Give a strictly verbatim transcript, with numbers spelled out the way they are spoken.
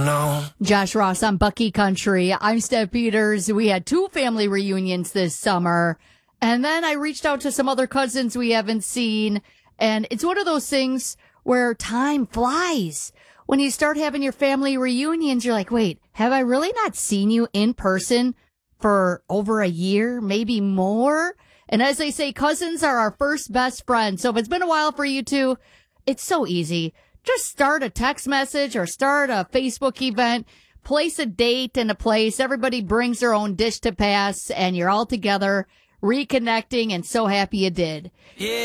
know. Josh Ross on Bucky Country. I'm Steph Peters. We had two family reunions this summer. And then I reached out to some other cousins we haven't seen. And it's one of those things where time flies. When you start having your family reunions, you're like, wait, have I really not seen you in person for over a year, maybe more? And as they say, cousins are our first best friends. So if it's been a while for you two, it's so easy. Just start a text message or start a Facebook event, place a date and a place. Everybody brings their own dish to pass and you're all together reconnecting and so happy you did. Yeah.